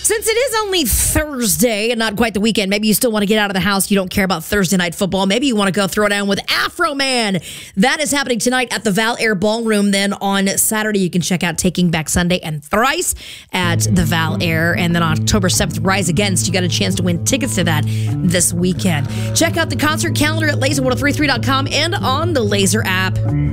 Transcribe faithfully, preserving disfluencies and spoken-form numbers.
Since it is only Thursday and not quite the weekend, maybe you still want to get out of the house. You don't care about Thursday night football. Maybe you want to go throw down with Afro Man. That is happening tonight at the Val Air Ballroom. Then on Saturday, you can check out Taking Back Sunday and Thrice at the Val Air. And then on October seventh, Rise Against. You got a chance to win tickets to that this weekend. Check out the concert calendar at laser one oh three three dot com and on the Laser app.